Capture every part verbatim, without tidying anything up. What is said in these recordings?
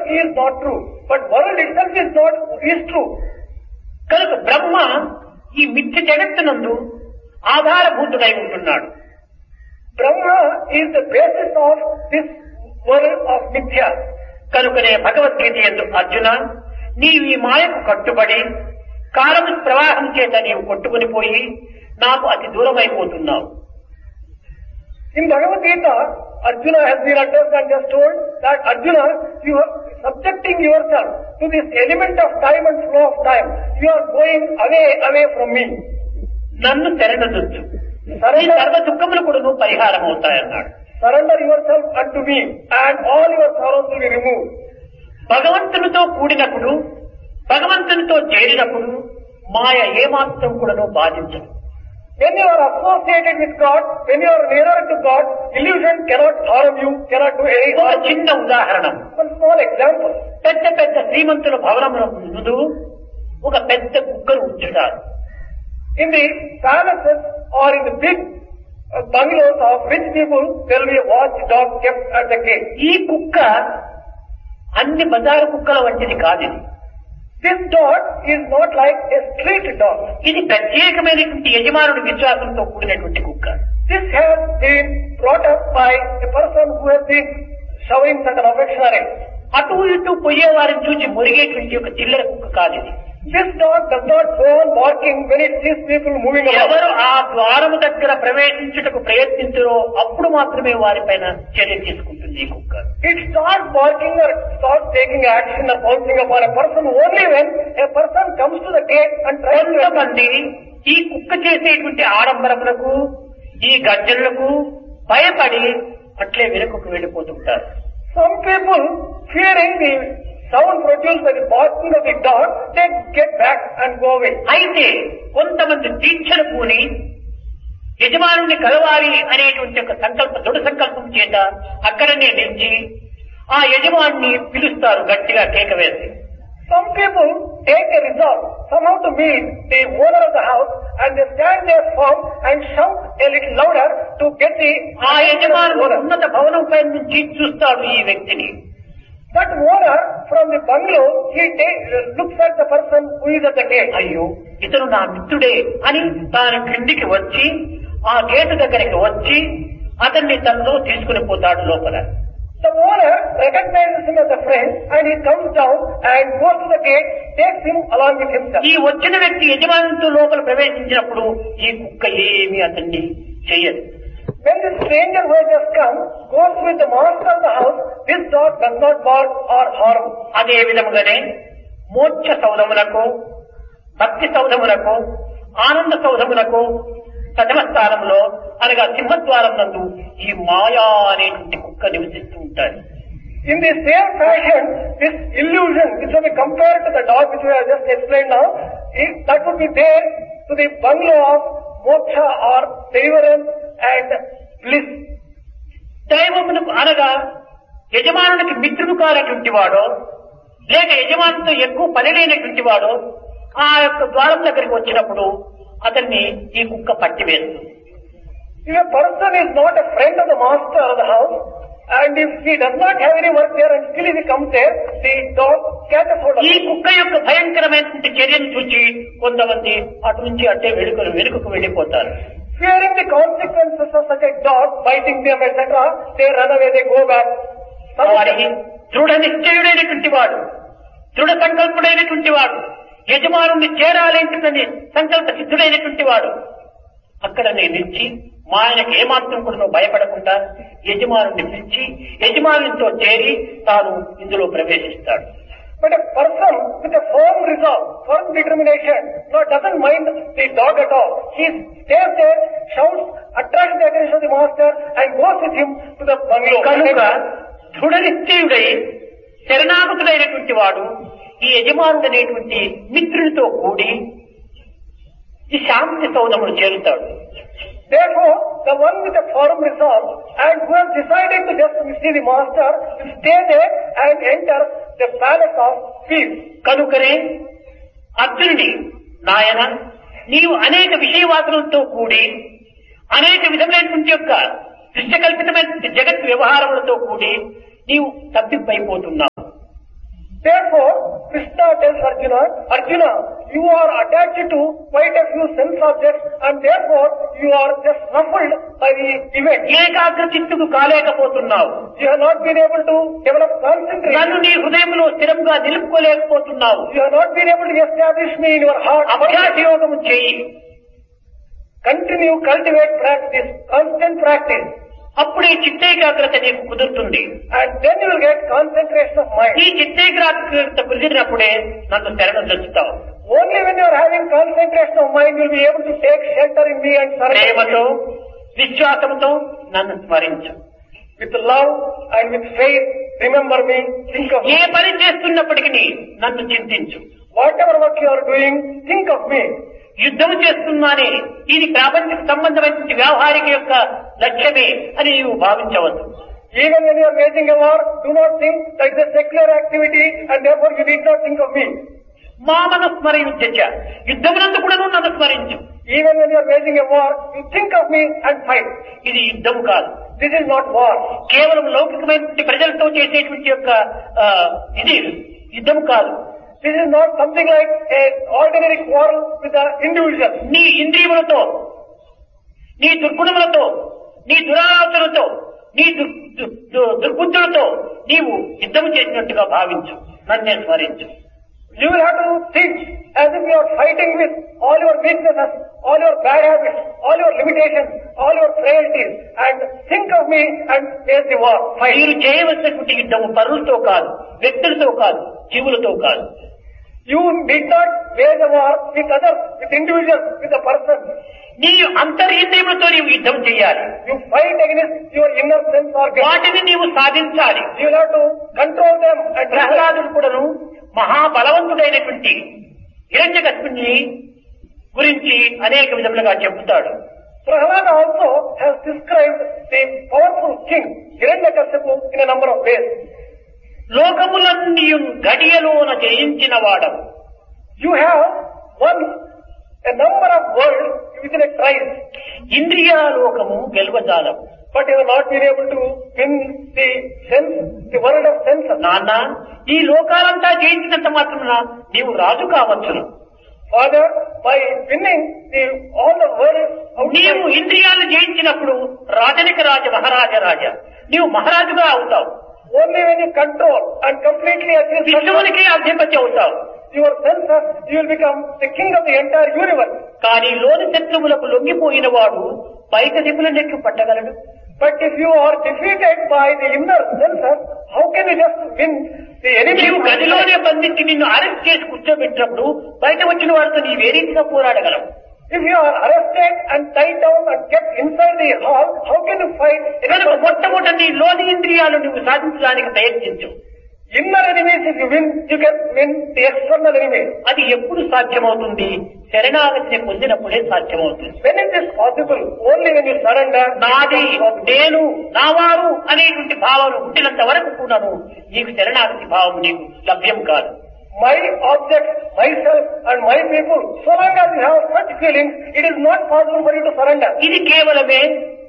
is not true, but world itself is not is true. కనుక బ్రహ్మ ఈ మిథ్య జగత్తునందు ఆధారభూతుడై ఉంటున్నాడు. Brahma is the basis of this world of mithya. కనుకనే భగవద్గీత యందు అర్జున, నీవు ఈ మాయకు కట్టుబడి కాలము ప్రవాహం చేత నీవు కొట్టుకుని పోయి నాకు అతి దూరమైపోతున్నావు. In Bhagavad Gita, Arjuna has been addressed and just told that Arjuna, you are subjecting yourself to this element of time and flow of time. You are going away, away from me. నన్ను శరణొచ్చు, ఈ సర్వ దుఃఖములు కూడా నువ్వు పరిహారం అవుతాయన్నాడు. Surrender yourself unto me and all your sorrows will be removed. భగవంతునితో కూడినప్పుడు, భగవంతునితో చేరినప్పుడు మాయ ఏమాత్రం కూడా బాధించదు. When you are associated with God, when you are nearer to God, illusion cannot harm you, cannot do any ఒక harm. చిన్న ఉదాహరణ, One small example. పెద్ద పెద్ద శ్రీమంతుల భవనముల ముందు ఒక పెద్ద కుక్కను ఉంచుతారు. In the palaces or in the big uh, bungalows of rich people, there will be a watchdog kept at the gate. ఈ కుక్క అన్ని బజారు కుక్కల వంటిది కాదు. ఇది This dog is not like a street dog. ఇది ప్రత్యేకమైనటువంటి యజమానుడి విశ్వాసంతో కూడినటువంటి కుక్క. This has been brought up by a person who has been showing certain affection on it. అటు ఇటు పోయే వారిని చూసి మురిగేటువంటి ఒక చిల్లర కుక్క కాదు ఇది. This dog does not go on barking when it sees people moving around. ఎవరు ఆ ద్వారము దగ్గర ప్రవేశించుటకు ప్రయత్నించారో అప్పుడు మాత్రమే వారిపైన చర్య తీసుకుంటుంది ఈ కుక్క. It starts barking or starts taking action or pouncing upon a person only when a person comes to the gate and tries to enter. కొంతమంది ఈ కుక్క చేసేటువంటి ఆడంబరములకు, ఈ గర్జనలకు భయపడి అట్లే వెనుకకు వెళ్ళిపోతుంటారు. Some people, fearing the sound produced by the barking of the dog, they get back and go away. అయితే కొంతమంది దీక్షను పూని యజమానుని కలవాలి అనేటువంటి ఒక సంకల్ప దృఢ సంకల్పం చేత అక్కడనే నిలిచి ఆ యజమాని పిలుస్తారు గట్టిగా కేక వేసి. Some people take a resolve somehow to meet the owner of the house and they stand there firm and shout a little louder to get the ఆ యజమానుడు ఉన్నత భవనం పై నుంచి చూస్తాడు ఈ వ్యక్తిని. That owner from the bungalow, he take, looks at the person who is at the gate. అయ్యో ఇతను నా మిత్రుడే అని తాను క్రిందికి వచ్చి ఆ గేటు దగ్గరికి వచ్చి అతన్ని తనలో తీసుకుని పోతాడు లోపల. The owner recognizes him as a friend and he comes down and goes to the gate, takes him along with himself. ఈ వచ్చిన వ్యక్తి యజమానితో లోపల ప్రవేశించినప్పుడు ఈ కుక్క ఏమీ అతన్ని చెయ్యదు. When the stranger who has just come goes with the master of the house, this dog does not bark or harm. అదే విధముగానే మోక్ష సౌధములకు, భక్తి సౌధములకు, ఆనంద సౌధములకు ప్రథమ స్థానంలో అనగా సింహద్వారం నందు ఈ మాయా అనేటువంటి కుక్క నివసిస్తూ ఉంటాయి. In the same fashion, this illusion which will be compared to the dog which we have just explained now, it, that would be there to the bungalow of moksha or deliverance and bliss. దైవమునకు అనగా యజమానునికి మిత్రుడు కానటువంటి వాడో లేక యజమానితో ఎక్కువ పని లేనటువంటి వాడో ఆ యొక్క ద్వారం దగ్గరికి వచ్చినప్పుడు అతన్ని ఈ కుక్క పట్టివేస్తుంది. If a person is not a friend of the master of the house, and if he does not have any work there and still if he comes there, the dog catches hold of ఈ him. కుక్క యొక్క భయంకరమైనటువంటి చర్యను చూసి కొంతమంది అటు నుంచి అట్టే వెనుకలు వెనుకకు వెళ్ళిపోతారు. Fearing the consequences of such a dog biting them, et cetera, they run away, they go back. వారికి దృఢ నిశ్చయుడైనటువంటి వాడు, దృఢ సంకల్పుడైనటువంటి వాడు, యజమానుని చేరాలేంటుదని సంకల్ప సిద్ధుడైనటువంటి వాడు అక్కడనే నిలిచి మాయనకు ఏమాత్రం కూడా భయపడకుండా యజమానుని పిలిచి యజమానునితో చేరి తాను ఇందులో ప్రవేశిస్తాడు. But a person with a firm resolve, firm determination, no, doesn't mind the dog at all. He stays there, shouts, attracts the attention of the master and goes with him to the bungalow. కనుక దృఢ నిశ్చయుడై శరణాగతుడైనటువంటి వాడు ఈ యజమానుడనేటువంటి మిత్రునితో కూడి ఈ శాంతి సౌధమును చేరుతాడు. Therefore, the one with a firm resolve and who has decided to just see the master will stay there and enter the palace of peace. కనుకనే అర్జునుని నాయన నీవు అనేక విషయవాదులతో కూడి అనేక విధమైనటువంటి యొక్క దృశ్యకల్పితమైన జగత్ వ్యవహారములతో కూడి నీవు తప్పిపోతున్నావు. Therefore, Krishna tells Arjuna, Arjuna, you are attached to quite a few sense objects and therefore you are just ruffled by the event. ఏకాగ్ర చిత్తుకు కాలేకపోతున్నావు. You have not been able to develop concentration. నన్ను నీ హృదయంలో స్థిరంగా నిలుపుకోలేకపోతున్నావు. You have not been able to establish me in your heart. అభ్యాస యోగము చేయి. Continue, cultivate practice, constant practice. అప్పుడే చిత్తేకాగ్రత నీకు కుదురుతుంది. And then you will get concentration of mind. ఈ చిత్తేకాగ్రత కుదిరినప్పుడే నన్ను శరణు తెచ్చుతావు. Only when you are having concentration of mind, you will be able to take shelter in me and surrender. ప్రేమతో, విశ్వాసంతో నన్ను స్మరించు. With love and with faith, remember me, think of me. ఏ పని చేస్తున్నప్పటికీ నన్ను చింతించు. Whatever work you are doing, think of me. యుద్ధం చేస్తున్నానే ఇది ప్రాపంచిక సంబంధమైన వ్యవహారిక యొక్క లక్ష్యమే అని నీవు భావించవద్దు. Even when you are waging a war, do not think that it is a secular activity and therefore you need not think of me. మామను స్మరించ యుద్ధమునందు కూడా నన్ను స్మరించు. Even when you are waging a war, you think of me and fight. ఇది యుద్ధం కాదు. This is not war. కేవలం లౌకికమైన ప్రజలతో చేసేటువంటి యొక్క ఇది యుద్ధం కాదు. This is not something like an ordinary quarrel with the individual. నీ ఇంద్రియములతో, నీ దుర్గుణములతో, నీ దురాలోచనలతో, నీ దుర్బుద్ధులతో నీవు యుద్ధము చేసినట్టుగా భావించు. నన్నే స్మరించు. You will have to think as if you are fighting with all your weaknesses, all your bad habits, all your limitations, all your frailties, and think of me and face the war. మీరు చేయవలసినటువంటి యుద్ధము పరులతో కాదు, వ్యక్తులతో కాదు, జీవులతో కాదు. You did not wage a war with others, with individuals, with a person. నీ అంతరింద్రియములతో నీవు యుద్ధం చేయాలి. You fight against your inner sense organs. వాటిని నీవు సాధించాలి. You will have to control them. And ప్రహ్లాదుడు కూడాను మహాబలవంతుడైనటువంటి హిరణ్యకశిపుని గురించి అనేక విధములుగా చెబుతాడు. Prahlada also has described the powerful king Hiranyakashipu in a number of ways. లోకములన్నీ గడియలోన జయించిన వాడవు. You have won a number of worlds within a trice. ఇంద్రియాలోకము గెలవజాలవు. But you have not been able to win the sense, the world of sense. నాన్న, ఈ లోకాలంతా జయించినంత మాత్రమున నీవు రాజు కావచ్చును. Father, by winning the all the world, నీవు ఇంద్రియాలు జయించినప్పుడు రాజనిక రాజ మహారాజ రాజ నీవు మహారాజుగా అవుతావు. Only when you control and completely against విశ్వమునికి అధిపతి అవుతావు. your senses, you will become the king of the entire universe. కానీ లోని శత్రువులకు లొంగిపోయిన వాడు బయట దిగులనెక్కి పట్టగలడు. But if you are defeated by the inner senses, how can you just win the enemy? నీవు గదిలోనే బంధించి నిన్ను అరెస్ట్ చేసి కూర్చోబెట్టినప్పుడు బయట వచ్చిన వారితో నీవు ఏ రీతిగా పోరాడగలవు? If you are arrested and tied down and kept inside the hall, how can you fight? కనుక మొట్టమొదటి నీ లోని ఇంద్రియాలు నువ్వు సాధించడానికి ప్రయత్నించు. Inner enemies, if you win, you can win the external enemies. అది ఎప్పుడు సాధ్యమవుతుంది? శరణాగతిని పొందినప్పుడే సాధ్యమవుతుంది. When it is possible? Only when you surrender. నాది, నేను, నావారు అనేటువంటి భావాలు పుట్టినంత వరకు కూడాను నీకు శరణాగతి భావం నీకు లభ్యం కాదు. My object, myself and my people, so long as you have such feelings, it is not possible for you to surrender. ఇది కేవలమే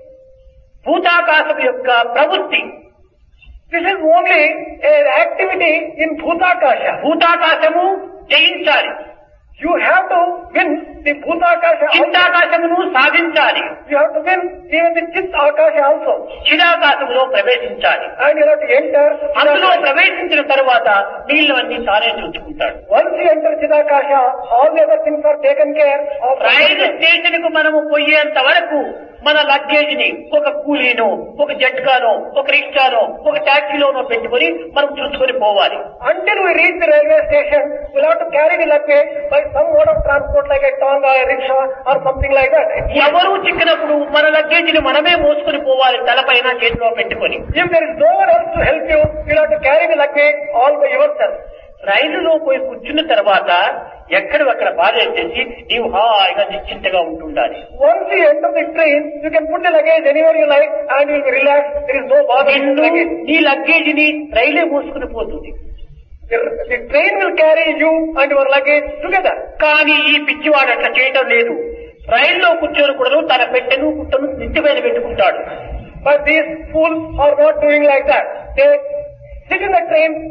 భూతాకాశం యొక్క ప్రవృత్తి. This is only an activity in Bhutakasha. భూతాకాశము జయించాలి. You have to win the Bhutakasha. చిత్తాకాశమును సాధించాలి. You have to win even the Chit Akasha also. చిదాకాశంలో ప్రవేశించాలి. And you have to enter. అందులో ప్రవేశించిన తరువాత నీళ్ళవన్నీ తానే చూసుకుంటాడు. Once you enter Chidakasha, all the other things are taken care of. Rail station కు మనము పోయేంత వరకు మన లగేజ్ ని ఒక కూలీనో, ఒక జట్కానో, ఒక రిక్షానో, ఒక టాక్సీలోనో పెట్టుకుని మనం చూసుకొని పోవాలి. Until we reach the railway station, we'll have to carry the luggage by some mode of transport like a tonga, a rickshaw or something like that. ఎవరు చిక్కినప్పుడు మన లగేజ్ ని మనమే మోసుకొని పోవాలి, తలపైన చేతిలో పెట్టుకొని. If there is no one else to help you, you'll have to carry the luggage all by yourself. రైలులో పోయి కూర్చున్న తర్వాత ఎక్కడ అక్కడ బాధేసేసి నీవు హాయిగా నిశ్చింతగా ఉంటుండాలి. Once you enter the train, you can put the luggage anywhere you like and you will be relaxed. There is no bother in the luggage. నీ లగేజ్ ని రైలే మోసుకుని పోతుంది. The, the train will carry you and your luggage together. కానీ ఈ పిచ్చివాడు అట్లా చేయడం లేదు. రైల్లో కూర్చొని కూడా తన పెట్టెను పుట్టను నెత్తి పైన పెట్టుకుంటాడు. But these fools are not doing like that. They sit in the train but still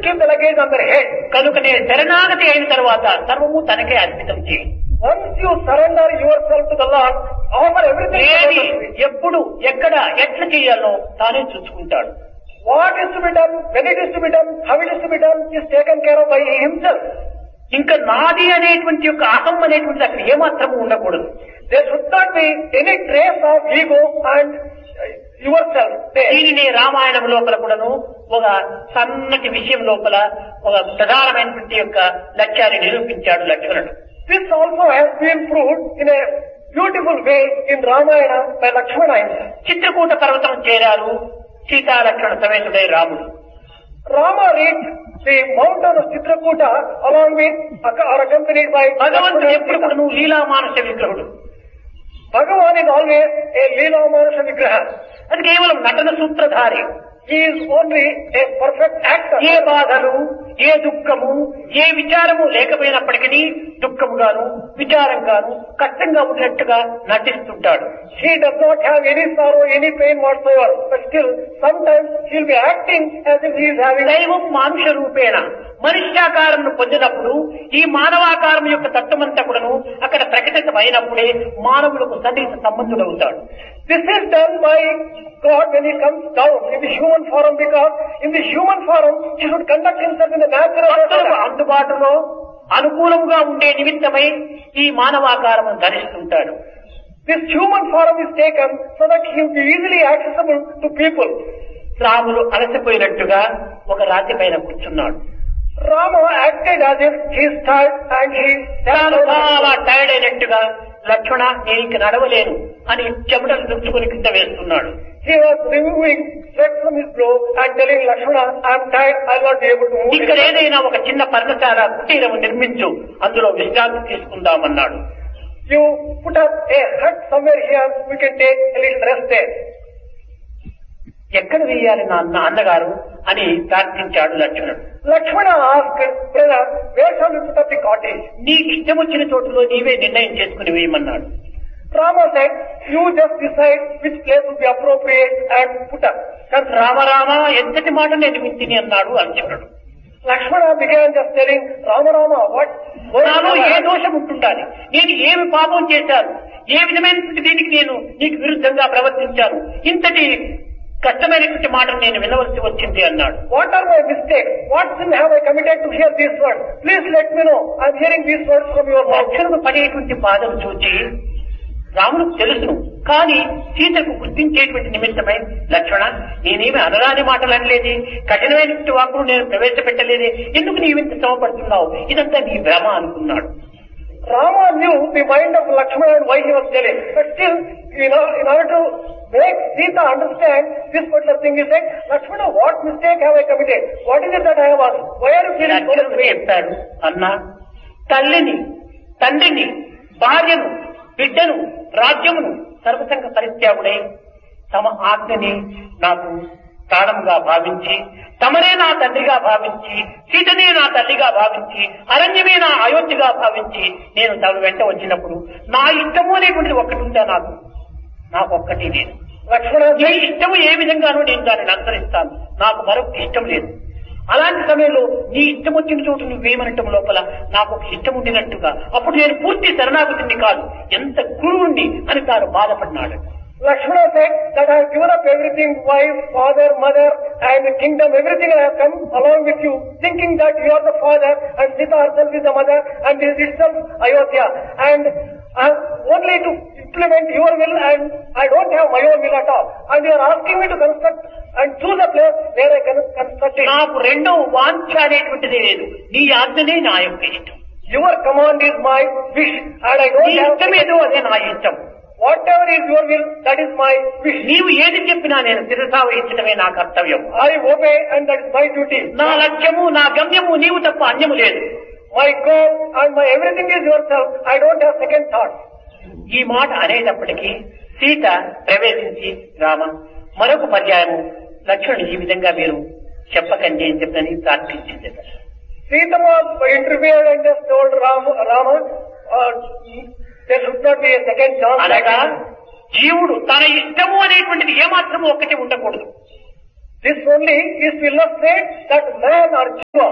keep the luggage on their head. కనుకనే శరణాగతి అయిన తర్వాత సర్వము తనకే అర్పితం చేయి. Once you surrender yourself to the Lord, offer everything to ఏది the Lord. ఎప్పుడు ఎక్కడ ఎట్లా చేయాలో తానే చూసుకుంటాడు. What is to be done, when it is to be done, how it is to be done, is taken care of by himself. ఇంకా నాది అనేటువంటి యొక్క అహం అనేటువంటి అక్కడ ఏమాత్రము ఉండకూడదు. There should not be any trace of ego and yourself there. దీనిని రామాయణం లోపల కూడాను ఒక సన్నటి విషయం లోపల ఒక ప్రధానమైనటువంటి యొక్క లక్ష్యాన్ని నిరూపించాడు లక్ష్మణుడు. This also has been proved in a beautiful way in Ramayana by Lakshmana himself. Chitrakoot పర్వతం చేరారు సీతా లక్ష్మణ సమేతుడై రాముడు. Rama reached the mountain of Chitrakuta along with or accompanied by భగవంతుడు Lakshmana ఎప్పుడు and కూడా నువ్వు లీలామానుష విగ్రహుడు. Bhagavan is always a Leela Manusha Vigraha. అది కేవలం నటన సూత్రధారి. He is only a perfect actor. ఏ బాధలు ఏ దుఃఖము ఏ విచారము లేకపోయినప్పటికీ దుఃఖముగాను విచారంగాను కష్టంగా ఉన్నట్టుగా నటిస్తుంటాడు. He does not have any sorrow, any pain whatsoever. But still, sometimes he will be acting as if he is having. దైవం మానుష రూపేణ మనుష్యాకారమును పొందినప్పుడు ఈ మానవాకారం యొక్క తత్వమంతా కూడాను అక్కడ ప్రకటితమైనప్పుడే మానవులకు సన్నిహిత సంబంధుడవుతాడు. This is done by God when he comes down in the human form, because in the human form he should conduct himself in the natural భక్తులకు way. అందుబాటులో అనుకూలముగా ఉండే నిమిత్తమై ఈ మానవాకారము ధరిస్తుంటాడు. This human form is taken so that he will be easily accessible to people. Ramulu అలసిపోయినట్టుగా ఒక రాతి పైన కూర్చున్నాడు. Rama acted as if he is tired and he తాను చాలా టైర్డ్ అయినట్టుగా లక్ష్మణ నేను ఇంక నడవలేను అని చెమటలు దుచ్చుకొని కింద వేస్తున్నాడు. He was removing sweat from his brow and telling Lakshmana, I am tired, I will not be able to move. ఇక్కడ ఏదైనా ఒక చిన్న పర్ణశాల కుటీరము నిర్మించు అందులో విశ్రాంతి తీసుకుందామన్నాడు. You put up a hut somewhere here, we can take a little rest there. ఎక్కడ వేయాలి నా అన్న అన్నగారు అని ప్రార్థించాడు లక్ష్మణుడు. Lakshmana asked, brother, where shall we put up the cottage? నీకు ఇష్టం వచ్చిన చోటులో నీవే నిర్ణయం చేసుకుని వేయమన్నాడు. Rama said, you just decide which place would be appropriate and put up. రామరామ ఎంతటి మాట నేను వింటిని అన్నాడు లక్ష్మణుడు. Lakshmana began just telling, Rama Rama, what? నాలో ఏ దోషం ఉంటుండాలి, నేను ఏమి పాపం చేశాను, ఏ విధమైన దీనికి నేను నీకు విరుద్ధంగా ప్రవర్తించాను, ఇంతటి కష్టమైనటువంటి మాటను నేను వినవలసి వచ్చింది అన్నాడు. What are my mistakes? What sin have I committed to hear these words? Please let me know. I am hearing these words from your mouth. లక్ష్మణుడు పడేటువంటి బాధను చూచి రామునికి తెలుసును, కానీ సీతకు గుర్తించేటువంటి నిమిత్తమై లక్ష్మణ నేనేమి అనరాని మాటలు అనలేదే, కఠినమైనటువంటి వాక్కును నేను ప్రవేశపెట్టలేదే, ఎందుకు నీవింత శ్రమపడుతున్నావు, ఇదంతా నీ భ్రమ అనుకున్నాడు. Rama knew the mind of Lakshmana and why he was telling. But still, you know, in order to make Sita understand this particular thing, he said, Lakshmana, what mistake have I committed? What is it that I have asked? Why are you feeling so much లక్ష్మణుడు pain? చెప్తాడు, అన్నా తల్లిని తండ్రిని భార్యను బిడ్డను రాజ్యమును సర్వసంగ పరిత్యాగుడై తమ ఆజ్ఞని నాకు ప్రాణంగా భావించి తమనే నా తండ్రిగా భావించి సీతనే నా తల్లిగా భావించి అరణ్యమే నా అయోధ్యగా భావించి నేను తమ వెంట వచ్చినప్పుడు నా ఇష్టము అనేటువంటిది ఒక్కటి ఉందా, నాకు నాకు ఒక్కటి లేదు. Lakshmana నీ said, ఇష్టము ఏ విధంగానూ నేను దానిని అనుసరిస్తాను, నాకు మరొక ఇష్టం లేదు. అలాంటి సమయంలో నీ ఇష్టం వచ్చిన చోటు నువ్వేమనటం లోపల నాకు ఒక ఇష్టం ఉండినట్టుగా అప్పుడు నేను పూర్తి శరణాగతిని కాదు ఎంత గురువుణ్ణి అని తాను బాధపడినాడు. Lakshmana said that I have given up everything, wife, father, mother, and the kingdom, everything I have come along with you, thinking that you are the father and Sita herself is the mother and this is itself Ayodhya. And I have only to implement your will and I don't have my own will at all. And you are asking me to construct and choose a place where I can construct it. నాకు రెండో వాంఛ అనేటువంటిది లేదు, నీ ఆజ్ఞనే నా యొక్క ఇష్టం. Your command is my wish and I నీ don't have... ఇష్టమేదో అదే నా ఇష్టం. Whatever is your will, that is my wish. నీవు ఏది చెప్పినా నేను శిరసా వహించడమే నా కర్తవ్యం. I obey and that is my duty. నా లక్ష్యము నా గమ్యము నీవు తప్ప అన్యము లేదు. My goal and my everything is yourself. I don't have second thoughts. ఈ మాట అనేటప్పటికీ సీత ప్రవేశించి రామ మరొక పర్యాయము లక్ష్మణుడు ఈ విధంగా మీరు చెప్పకండి అని చెప్పని ప్రార్థించింది. Sita interfered and just told Rama, Rama uh, there should not be a second chance. అనగా జీవుడు తన ఇష్టము అనేటువంటిది ఏమాత్రము ఒక్కటి ఉండకూడదు. This only is to illustrate that man or Jiva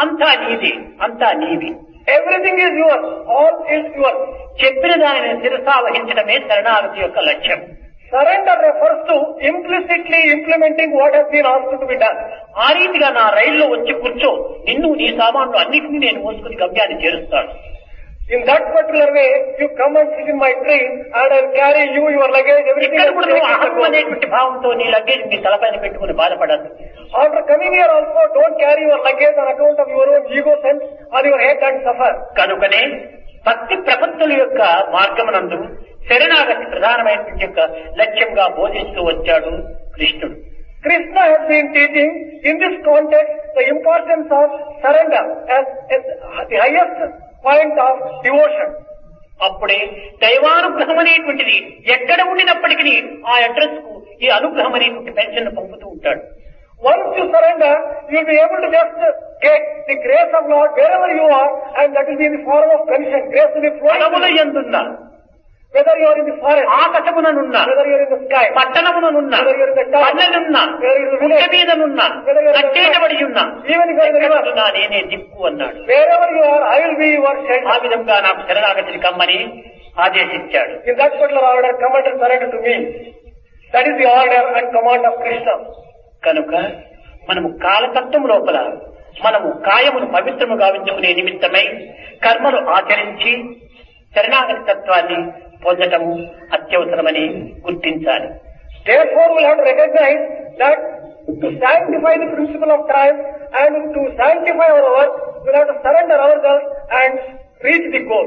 అంతా నీదే, అంతా నీవి. Everything is yours. All is yours. చెప్పిన దానిని శిరసా వహించడమే శరణాగతి యొక్క లక్ష్యం. Surrender refers to implicitly implementing what has been asked to be done. ఆ రీతిగా నా రైల్లో వచ్చి కూర్చో, నిన్ను నీ సామాన్లు అన్నింటినీ నేను మోసుకుని గమ్యాన్ని చేరుస్తాను. In that particular way, you come and sit in my train and I'll carry you, your luggage, everything. ఇక్కడ కూడా నువ్వు అహం అనేటువంటి భావంతో నీ లగేజ్ నీ తలపైన పెట్టుకుని బాధపడద్దు. After coming here also, don't carry your luggage on account of your own ego sense on your head and suffer. కనుకనే భక్తి ప్రపత్తుల యొక్క మార్గమునందు శరణాగతి ప్రధానమైనటువంటి యొక్క లక్ష్యంగా బోధిస్తూ వచ్చాడు కృష్ణుడు. Krishna has been teaching in this context the importance of surrender as, as the highest point of devotion. అప్పుడే దైవానుగ్రహం అనేటువంటిది ఎక్కడ ఉండినప్పటికీ ఆ అడ్రస్ కు ఈ అనుగ్రహం అనేటువంటి పెన్షన్ పంపుతూ ఉంటాడు. Once you surrender, you will be able to just get the grace of Lord wherever you are, and that will be in the form of pension. Grace will be flowing. ఎందున్నా whether you are in the forest, ఆకాశముననున్నా, whether you are in the sky, పట్టణముననున్నా, whether you are in the town, పల్లెనున్నా, whether you are in the గుట్ట village, మీదనున్నా, whether you are in the కట్టేటబడి ఉన్నా, even if you are in the river, ఎక్కడున్నా నేనే దిక్కు అన్నాడు. wherever you are, I will be your ఆ shelter. విధంగా నాకు శరణాగతిని కమ్మని ఆదేశించాడు. In that particular order, come and surrender to me. That is the order and command of Krishna. కనుక మనము కాలతత్వం లోపల మనము కాయమును పవిత్రము గావించుకునే నిమిత్తమై కర్మలు ఆచరించి శరణాగతి తత్వాన్ని పొందటము అత్యవసరమని గుర్తించాలి. Therefore, we will have to recognize that to sanctify the principle of time and to sanctify our work, we will have to surrender ourselves and reach the goal.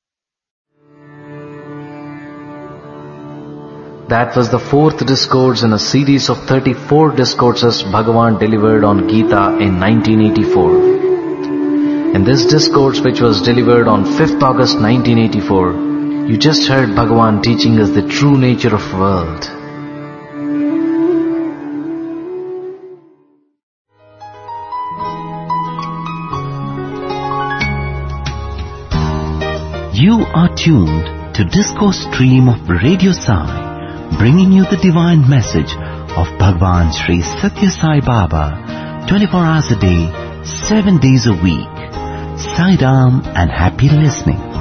That was the fourth discourse in a series of thirty-four discourses Bhagavan delivered on Gita in nineteen eighty-four. In this discourse, which was delivered on fifth August nineteen eighty-four, you just heard Bhagavan teaching us the true nature of world. You are tuned to Discourse Stream of Radio Sai, bringing you the divine message of Bhagwan Sri Satya Sai Baba, twenty-four hours a day, seven days a week. Sai Ram and happy listening.